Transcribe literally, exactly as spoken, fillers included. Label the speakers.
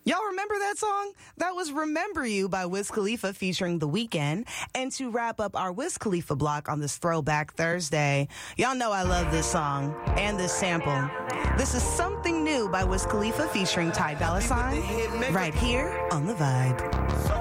Speaker 1: Y'all remember that song? That was Remember You by Wiz Khalifa featuring The Weeknd. And to wrap up our Wiz Khalifa block on this Throwback Thursday, y'all know I love this song and this sample. This is Something New by Wiz Khalifa featuring Ty Dolla $ign right here on The Vibe.